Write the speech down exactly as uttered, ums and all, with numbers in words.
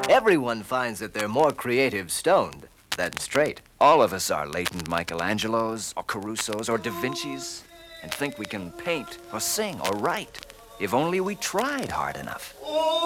Everyone finds that they're more creative stoned than straight. All of us are latent Michelangelos or Carusos or Da Vincis and think we can paint or sing or write if only we tried hard enough.